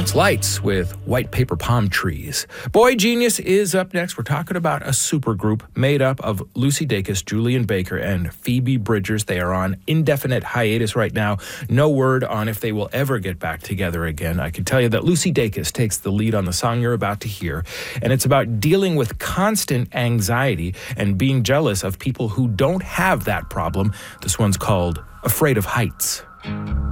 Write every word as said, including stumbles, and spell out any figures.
It's Lights with White Paper Palm Trees. Boy Genius is up next. We're talking about a supergroup made up of Lucy Dacus, Julian Baker, and Phoebe Bridgers. They are on indefinite hiatus right now. No word on if they will ever get back together again. I can tell you that Lucy Dacus takes the lead on the song you're about to hear, and it's about dealing with constant anxiety and being jealous of people who don't have that problem. This one's called Afraid of Heights.